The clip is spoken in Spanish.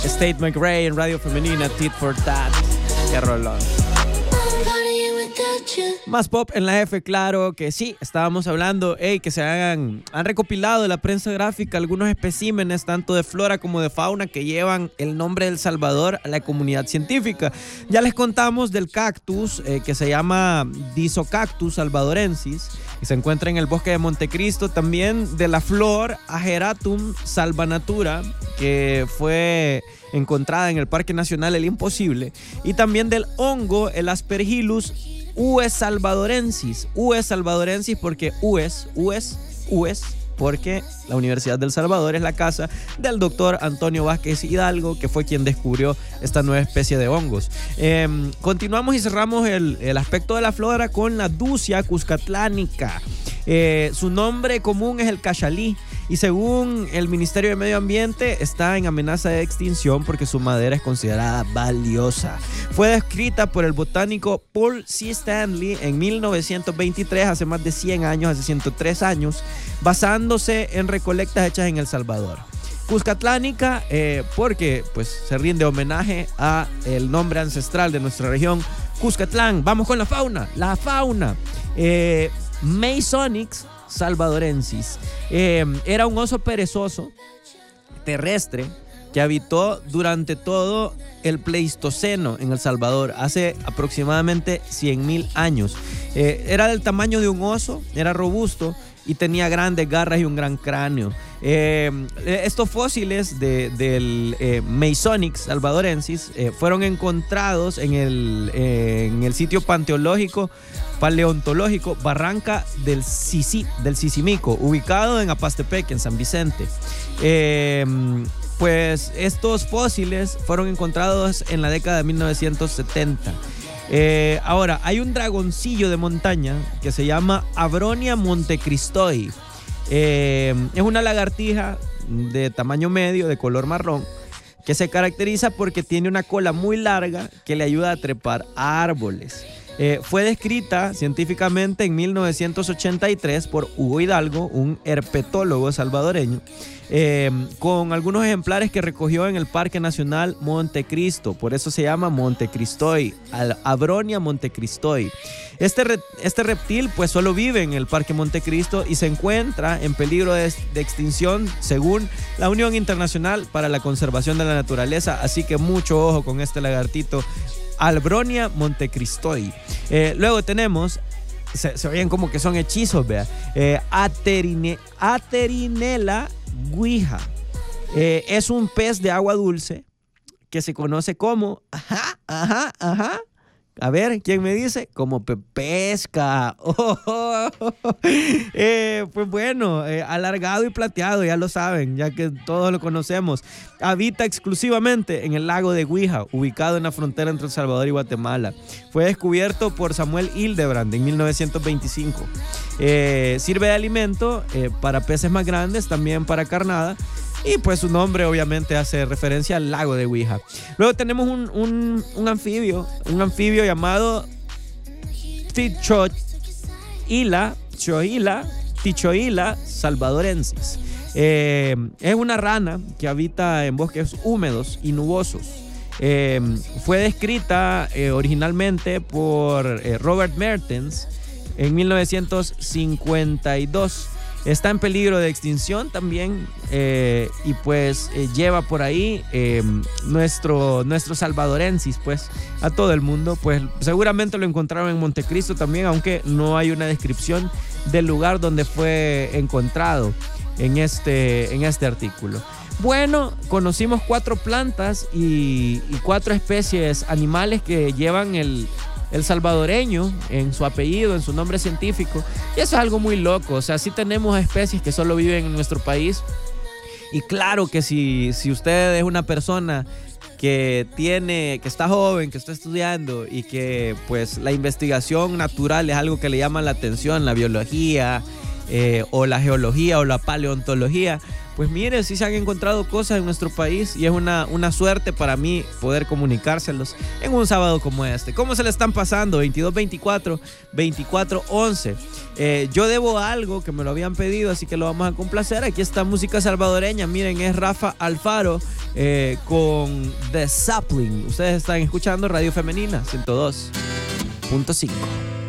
State McRae en Radio Femenina, Tit for Tat. Qué rolón. Más pop en la F, claro que sí. Estábamos hablando que han recopilado de la prensa gráfica algunos especímenes tanto de flora como de fauna que llevan el nombre del Salvador a la comunidad científica. Ya les contamos del cactus que se llama Disocactus salvadorensis y se encuentra en el bosque de Montecristo. También de la flor Ageratum salvanatura, que fue encontrada en el Parque Nacional El Imposible, y también del hongo, el Aspergillus Ues salvadorensis. Ues salvadorensis porque Ues, porque la Universidad del Salvador es la casa del doctor Antonio Vázquez Hidalgo, que fue quien descubrió esta nueva especie de hongos. Continuamos y cerramos el aspecto de la flora con la Ducia cuscatlánica. Su nombre común es el cachalí y según el Ministerio de Medio Ambiente está en amenaza de extinción porque su madera es considerada valiosa. Fue descrita por el botánico Paul C. Stanley en 1923, hace más de 100 años, hace 103 años, basándose en recolectas hechas en El Salvador. Cuscatlánica porque pues se rinde homenaje a el nombre ancestral de nuestra región, Cuscatlán. Vamos con la fauna. Masonix salvadorensis. Era un oso perezoso terrestre que habitó durante todo el Pleistoceno en El Salvador, hace aproximadamente 100,000 años. Era del tamaño de un oso, era robusto y tenía grandes garras y un gran cráneo. Estos fósiles del Masonix salvadorensis fueron encontrados en el sitio paleontológico Barranca del Sisimico, ubicado en Apastepec, en San Vicente. Pues estos fósiles fueron encontrados en la década de 1970. Ahora, hay un dragoncillo de montaña que se llama Abronia montecristoi. Es una lagartija de tamaño medio, de color marrón, que se caracteriza porque tiene una cola muy larga que le ayuda a trepar a árboles. Fue descrita científicamente en 1983 por Hugo Hidalgo, un herpetólogo salvadoreño, con algunos ejemplares que recogió en el Parque Nacional Montecristo. Por eso se llama Montecristoi, Abronia montecristoi. Este reptil pues solo vive en el Parque Montecristo y se encuentra en peligro de extinción según la Unión Internacional para la Conservación de la Naturaleza. Así que mucho ojo con este lagartito, Abronia montecristoi. Luego tenemos, se oyen como que son hechizos, vea. Aterinella guija. Es un pez de agua dulce que se conoce como, a ver, ¿quién me dice? Como pesca. Pues bueno, alargado y plateado, ya lo saben, ya que todos lo conocemos. Habita exclusivamente en el lago de Guija, ubicado en la frontera entre El Salvador y Guatemala. Fue descubierto por Samuel Hildebrand en 1925. Sirve de alimento para peces más grandes, también para carnada. Y pues su nombre obviamente hace referencia al lago de Guija. Luego tenemos un anfibio llamado Tichoila salvadorensis. Es una rana que habita en bosques húmedos y nubosos. Fue descrita originalmente por Robert Mertens en 1952. Está en peligro de extinción también y pues lleva por ahí nuestro salvadorensis pues a todo el mundo. Pues seguramente lo encontraron en Montecristo también, aunque no hay una descripción del lugar donde fue encontrado en este artículo. Bueno, conocimos 4 plantas y 4 especies animales que llevan el salvadoreño en su apellido, en su nombre científico. Y eso es algo muy loco. O sea, sí tenemos especies que solo viven en nuestro país. Y claro que si usted es una persona que está joven, que está estudiando y que pues la investigación natural es algo que le llama la atención, la biología o la geología o la paleontología, Pues mire, sí se han encontrado cosas en nuestro país y es una suerte para mí poder comunicárselos en un sábado como este. ¿Cómo se le están pasando? 2224-2411. Yo debo algo que me lo habían pedido, así que lo vamos a complacer. Aquí está música salvadoreña. Miren, es Rafa Alfaro con The Sapling. Ustedes están escuchando Radio Femenina 102.5.